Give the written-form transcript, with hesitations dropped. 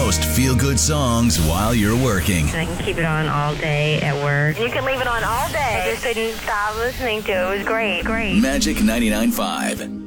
most feel-good songs while you're working. I can keep it on all day at work. You can leave it on all day. I just couldn't stop listening to it. It was great. Magic 99.5.